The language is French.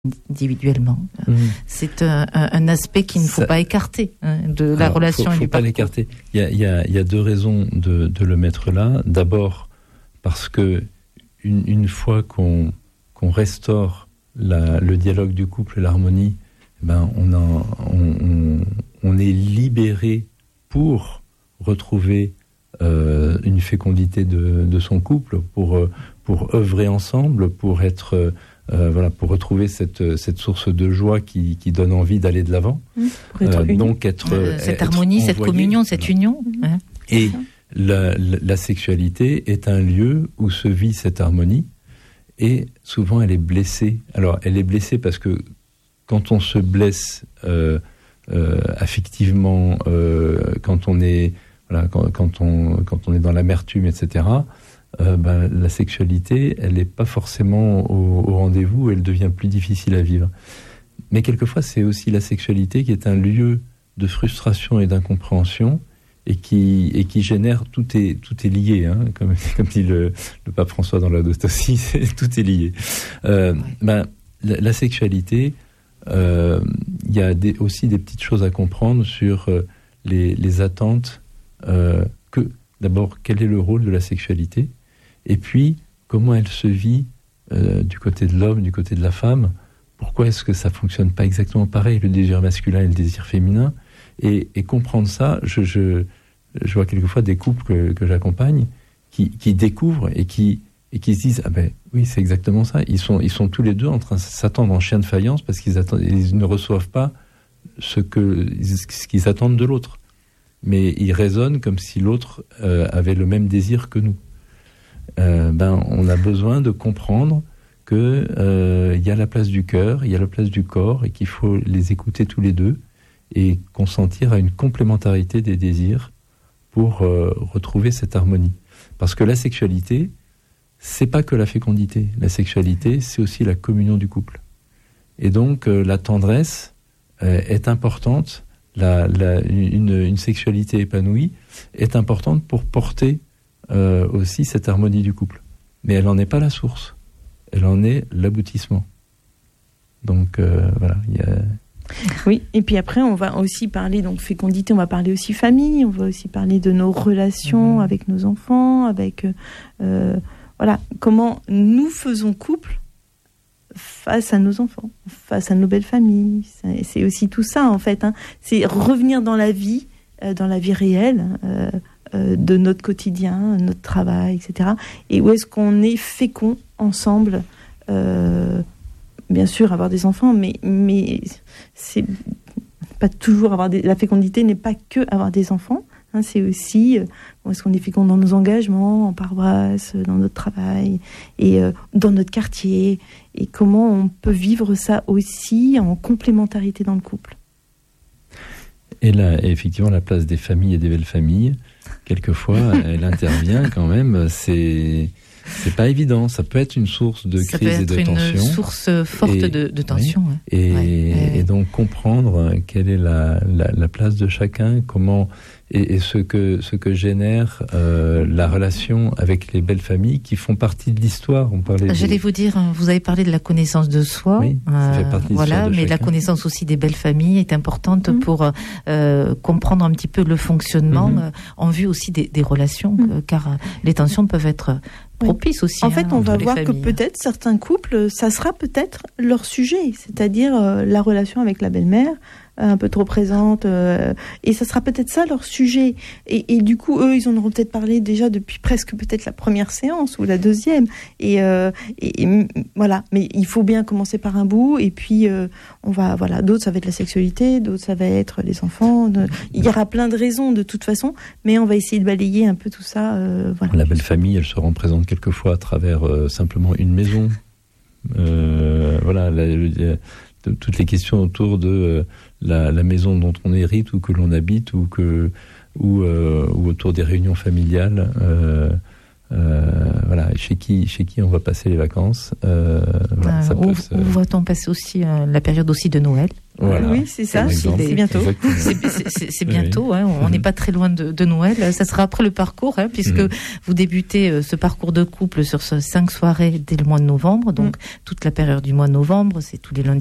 individuellement. C'est un aspect qu'il ne faut pas écarter de la relation et du parcours. Il ne faut pas l'écarter. Il y a deux raisons de le mettre là. D'abord, parce que une fois qu'on restaure le dialogue du couple et l'harmonie, on est libéré pour retrouver une fécondité de son couple, pour œuvrer ensemble, pour être pour retrouver cette source de joie qui donne envie d'aller de l'avant. Donc cette harmonie, cette communion, cette union. Et la sexualité est un lieu où se vit cette harmonie, et souvent elle est blessée. Alors elle est blessée parce que quand on se blesse affectivement, quand on est dans l'amertume, etc., la sexualité, elle n'est pas forcément au rendez-vous, elle devient plus difficile à vivre. Mais quelquefois, c'est aussi la sexualité qui est un lieu de frustration et d'incompréhension, et qui génère, tout est lié, comme dit le pape François dans Laudato Si, tout est lié. La sexualité, il y a aussi des petites choses à comprendre sur les attentes. D'abord, quel est le rôle de la sexualité, et puis comment elle se vit du côté de l'homme, du côté de la femme. Pourquoi est-ce que ça fonctionne pas exactement pareil, le désir masculin et le désir féminin, et comprendre ça. Je vois quelquefois des couples que j'accompagne qui découvrent et qui se disent oui, c'est exactement ça. Ils sont tous les deux en train de s'attendre en chien de faïence parce qu'ils ne reçoivent pas ce qu'ils attendent de l'autre. Mais ils raisonnent comme si l'autre avait le même désir que nous. On a besoin de comprendre que y a la place du cœur, il y a la place du corps, et qu'il faut les écouter tous les deux et consentir à une complémentarité des désirs pour retrouver cette harmonie. Parce que la sexualité, c'est pas que la fécondité. La sexualité, c'est aussi la communion du couple. Et donc la tendresse est importante. Une sexualité épanouie est importante pour porter aussi cette harmonie du couple. Mais elle n'en est pas la source, elle en est l'aboutissement. Donc Oui, et puis après on va aussi parler donc fécondité, on va parler aussi famille, on va aussi parler de nos relations avec nos enfants, avec comment nous faisons couple face à nos enfants, face à nos belles familles. C'est aussi tout ça en fait. C'est revenir dans la vie réelle de notre quotidien, notre travail, etc. Et où est-ce qu'on est fécond ensemble. Bien sûr, avoir des enfants, mais c'est pas toujours la fécondité n'est pas que avoir des enfants. C'est aussi est-ce qu'on est fécond dans nos engagements, en paroisse, dans notre travail et dans notre quartier, et comment on peut vivre ça aussi en complémentarité dans le couple. Et là, effectivement, la place des familles et des belles familles, quelquefois, elle intervient quand même. C'est pas évident. Ça peut être une source de crise et de tension. Ça peut être une source forte de tension. Oui. Et donc comprendre quelle est la place de chacun, comment et ce que génère la relation avec les belles familles qui font partie de l'histoire. J'allais vous dire, vous avez parlé de la connaissance de soi. Oui, ça fait partie de l'histoire de mais chacun. La connaissance aussi des belles familles est importante pour comprendre un petit peu le fonctionnement en vue aussi des relations, car les tensions peuvent être propices aussi. En fait, on va voir que peut-être certains couples, ça sera peut-être leur sujet, c'est-à-dire la relation avec la belle-mère, un peu trop présente, et ça sera peut-être ça leur sujet. Et du coup, eux, ils en auront peut-être parlé déjà depuis presque peut-être la première séance ou la deuxième. Et voilà. Mais il faut bien commencer par un bout, et puis d'autres, ça va être la sexualité, d'autres, ça va être les enfants. Il y aura plein de raisons de toute façon, mais on va essayer de balayer un peu tout ça. La belle famille, elle se représente quelquefois à travers simplement une maison. Toutes les questions autour de la maison dont on hérite ou que l'on habite ou autour des réunions familiales. voilà, chez qui on va passer les vacances. Voilà, où va-t-on passer aussi la période aussi de Noël? Voilà. Oui, c'est ça, c'est bientôt. C'est bientôt, hein, on n'est pas très loin de Noël. Ça sera après le parcours, hein, puisque vous débutez ce parcours de couple sur 5 soirées dès le mois de novembre. Donc toute la période du mois de novembre, c'est tous les lundis